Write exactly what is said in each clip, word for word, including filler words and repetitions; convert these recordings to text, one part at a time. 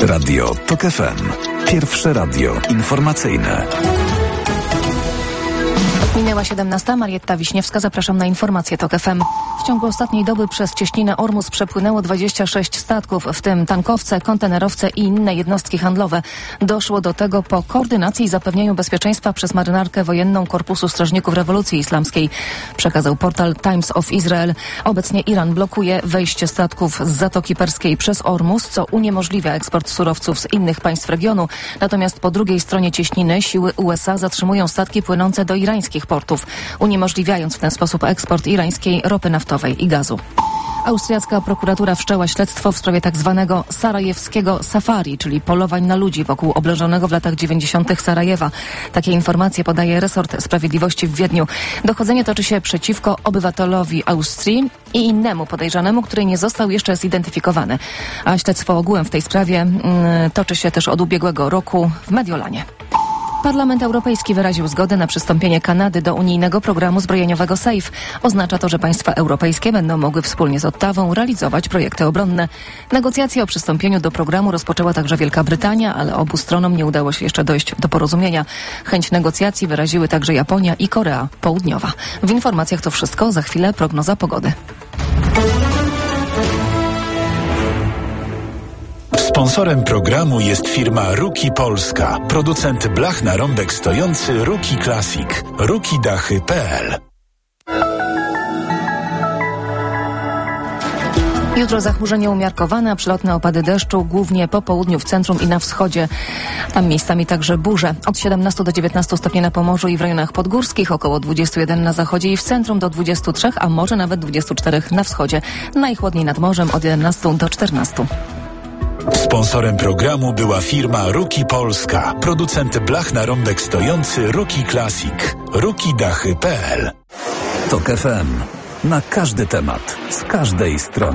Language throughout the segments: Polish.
Radio TOK F M. Pierwsze radio informacyjne. Minęła siedemnasta. Marietta Wiśniewska. Zapraszam na informacje TOK F M. W ciągu ostatniej doby przez cieśninę Ormus przepłynęło dwadzieścia sześć statków, w tym tankowce, kontenerowce i inne jednostki handlowe. Doszło do tego po koordynacji i zapewnieniu bezpieczeństwa przez marynarkę wojenną Korpusu Strażników Rewolucji Islamskiej, przekazał portal Times of Israel. Obecnie Iran blokuje wejście statków z Zatoki Perskiej przez Ormus, co uniemożliwia eksport surowców z innych państw regionu. Natomiast po drugiej stronie cieśniny siły U S A zatrzymują statki płynące do irańskich portów, uniemożliwiając w ten sposób eksport irańskiej ropy naftowej i gazu. Austriacka prokuratura wszczęła śledztwo w sprawie tak zwanego sarajewskiego safari, czyli polowań na ludzi wokół oblężonego w latach dziewięćdziesiątych Sarajewa. Takie informacje podaje resort sprawiedliwości w Wiedniu. Dochodzenie toczy się przeciwko obywatelowi Austrii i innemu podejrzanemu, który nie został jeszcze zidentyfikowany. A śledztwo ogółem w tej sprawie mm, toczy się też od ubiegłego roku w Mediolanie. Parlament Europejski wyraził zgodę na przystąpienie Kanady do unijnego programu zbrojeniowego SAFE. Oznacza to, że państwa europejskie będą mogły wspólnie z Ottawą realizować projekty obronne. Negocjacje o przystąpieniu do programu rozpoczęła także Wielka Brytania, ale obu stronom nie udało się jeszcze dojść do porozumienia. Chęć negocjacji wyraziły także Japonia i Korea Południowa. W informacjach to wszystko. Za chwilę prognoza pogody. Sponsorem programu jest firma Ruki Polska, producent blach na rąbek stojący Ruki Classic. ruki dachy kropka p l. Jutro zachmurzenie umiarkowane, a przelotne opady deszczu, głównie po południu w centrum i na wschodzie. Tam miejscami także burze. Od siedemnastu do dziewiętnastu stopni na Pomorzu i w rejonach podgórskich, około dwudziestu jeden na zachodzie i w centrum do dwudziestu trzech, a może nawet dwudziestu czterech na wschodzie. Najchłodniej nad morzem od jedenastu do czternastu. Sponsorem programu była firma Ruki Polska, producent blach na rąbek stojący Ruki Classic. ruki dachy kropka p l. TOK F M. Na każdy temat, z każdej strony.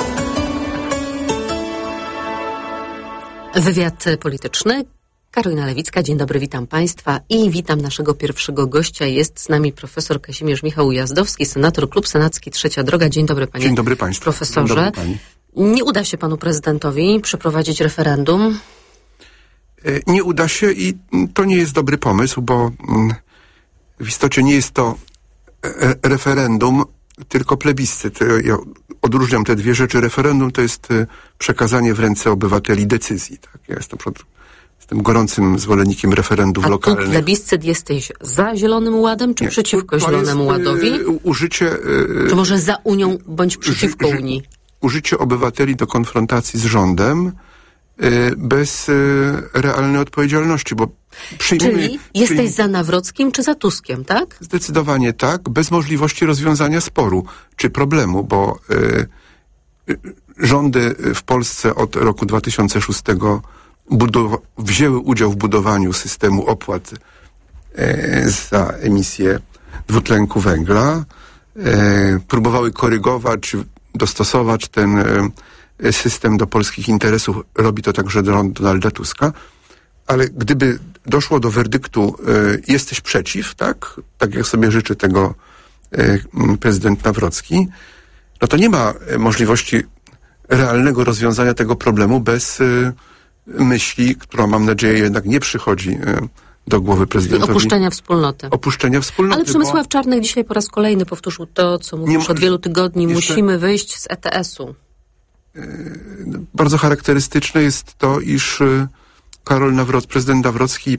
Wywiad polityczny. Karolina Lewicka, dzień dobry, witam Państwa i witam naszego pierwszego gościa. Jest z nami profesor Kazimierz Michał Ujazdowski, senator, Klub Senacki Trzecia Droga. Dzień dobry, panie Dzień dobry Państwu. Profesorze. Dzień dobry pani. Nie uda się panu prezydentowi przeprowadzić referendum? Nie uda się i to nie jest dobry pomysł, bo w istocie nie jest to referendum, tylko plebiscyt. Ja odróżniam te dwie rzeczy. Referendum to jest przekazanie w ręce obywateli decyzji. Tak? Ja jestem, jestem gorącym zwolennikiem referendów A lokalnych. A plebiscyt jesteś za Zielonym Ładem, czy nie, przeciwko to Zielonemu jest, Ładowi? Użycie... Czy może za Unią, bądź przeciwko ży, ży, Unii? Użycie obywateli do konfrontacji z rządem bez realnej odpowiedzialności, bo przyjmujemy... Czyli jesteś przyjm... za Nawrockim czy za Tuskiem, tak? Zdecydowanie tak, bez możliwości rozwiązania sporu czy problemu, bo y, rządy w Polsce od roku dwa tysiące szóstego budowa- wzięły udział w budowaniu systemu opłat y, za emisję dwutlenku węgla, y, próbowały korygować, dostosować ten y, system do polskich interesów. Robi to także rząd Donalda Tuska. Ale gdyby doszło do werdyktu y, jesteś przeciw, tak? Tak jak sobie życzy tego y, prezydent Nawrocki, no to nie ma możliwości realnego rozwiązania tego problemu bez y, myśli, która mam nadzieję jednak nie przychodzi y, do głowy prezydentowi. Opuszczenia wspólnoty. Opuszczenia wspólnoty. Ale Przemysław bo... Czarnek dzisiaj po raz kolejny powtórzył to, co mówił już od wielu tygodni. Jeszcze... Musimy wyjść z E T S-u. Bardzo charakterystyczne jest to, iż Karol Nawrocki, prezydent Nawrocki